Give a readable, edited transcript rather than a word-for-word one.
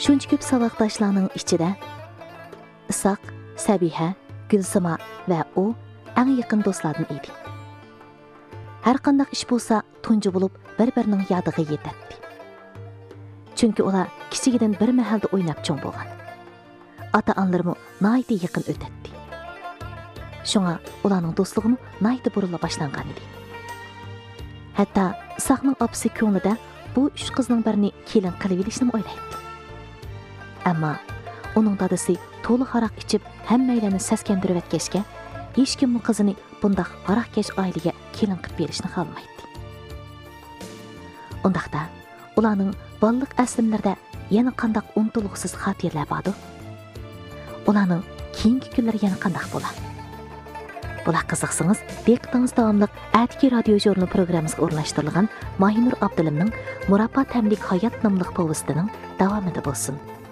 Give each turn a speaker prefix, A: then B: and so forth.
A: Şuncha ko'p saboqdoshlarning ichida Isoq, Sabiha, Gulsima va u eng yaqin do'stlardan edi. Har qanday ish bo'lsa, tunji bo'lib bir-birining yodiga yetadi. Chunki ular kichigidan bir mahalda o'ynab cho'ng bo'lgan. Ota-onalari nihoyatda yaqin o'tadi. Shunga ularning do'stlig'i nihoyatda burila boshlangan edi. Hatto Isoqning opasi ko'nglida bu uch qizning birini kelin qilib olishni o'ylaydi. Ammo uning dadasi to'liq aroq ichib hammalarni saskandirib o'tkazga, hech kim qizini bundoq aroqkash oilaga kelin qilib berishni xohlamaydi. Undaqda ularning bolalik aslimlarida yana qandaq unutilg'isiz xotiralar bordi. Ularning keyingi kunlari yana qandaq bo'ladi. Bular qiziqsangiz, diqqatingiz davomli Atki radio jurnal programmasiga o'rnashtirilgan Mahinur Abdulimning Murabba tamlik hayot nomli povestining davomida bo'lsin.